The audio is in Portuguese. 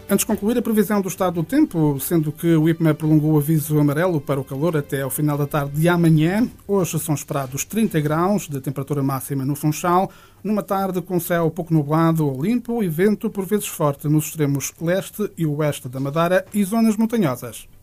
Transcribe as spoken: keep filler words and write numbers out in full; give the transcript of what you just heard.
Antes de concluir, a previsão do estado do tempo, sendo que o I P M E prolongou o aviso amarelo para o calor até ao final da tarde de amanhã. Hoje são esperados trinta graus de temperatura máxima no Funchal, numa tarde com céu pouco nublado ou limpo e vento por vezes forte nos extremos leste e oeste da Madeira e zonas montanhosas.